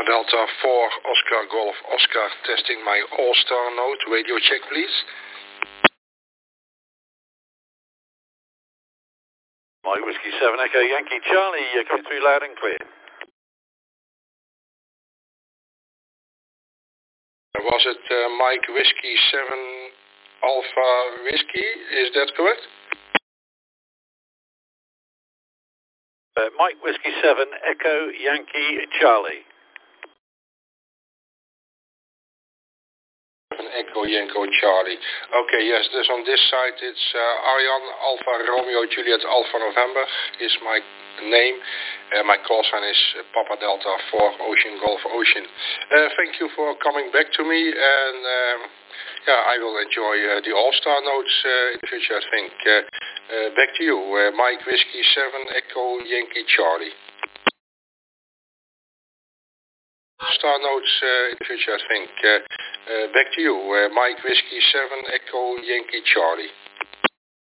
Delta 4, Oscar Golf, Oscar, testing my All-Star node. Radio check, please. Mike Whiskey 7, Echo Yankee Charlie, coming through loud and clear. Was it Mike Whiskey 7 Alpha Whiskey? Is that correct? Mike Whiskey 7, Echo Yankee Charlie. Echo Yankee Charlie. Okay, yes, this on this side it's Arjan Alpha Romeo Juliet Alpha November is my name. My call sign is Papa Delta 4 Ocean Golf Ocean. Thank you for coming back to me, and yeah, I will enjoy the All-Star notes in the future, I think. Back to you, Mike Whiskey 7 Echo Yankee Charlie. All-Star notes in the future, I think. Back to you, Mike Whiskey 7 Echo Yankee Charlie.